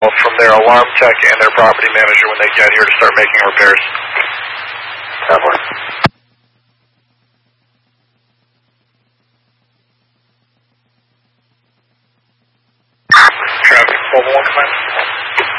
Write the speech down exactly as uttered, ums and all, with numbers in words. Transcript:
from their alarm tech and their property manager when they get here to start making repairs. Cowboy. Traffic, twelve one, command.